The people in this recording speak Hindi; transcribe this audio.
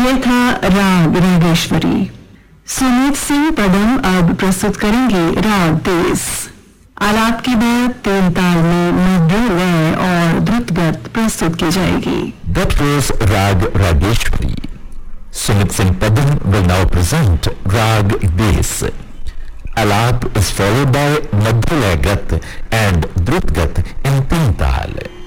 यह था राग रागेश्वरी। सुमित सिंह पदम अब प्रस्तुत करेंगे राग देस। आलाप के बाद तीन ताल में मध्य लय और द्रुतगत प्रस्तुत की जाएगी। That was Rag Rageshwari. Sumit Singh Padam will now present Rag Des. Alap is followed by Madhya Gat and Drutgat in Teen Tal.